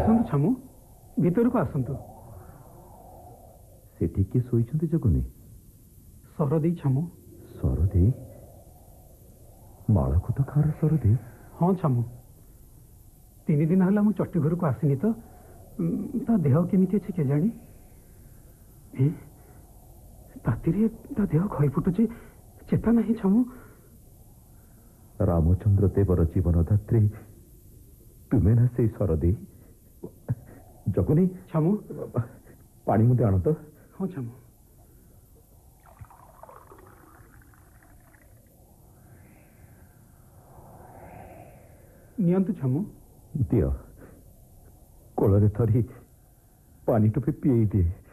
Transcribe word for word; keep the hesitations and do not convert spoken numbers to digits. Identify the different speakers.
Speaker 1: आसतु छमु भीतर को आसतु।
Speaker 2: सेठी किए शोइछन्ति जगुनी?
Speaker 1: सरदे छमु।
Speaker 2: सरदे मालको तो खार सरदे?
Speaker 1: हाँ छमु तीन दिन है मु चट्टी घर को आसनी तो ता देह केमिति अछि के जानी ए तातिरे ता देह खई फुटुचे चेता नहीं छमु।
Speaker 2: रामचंद्र देवर जीवनदात्री तुम्हें ना से सरदे? जगुनी
Speaker 1: छमु
Speaker 2: पानी मुझे आनो तो।
Speaker 1: हाँ छमु नियंतु छमु
Speaker 2: दियो कोलरे थरी पानी टोपे पिए दिए।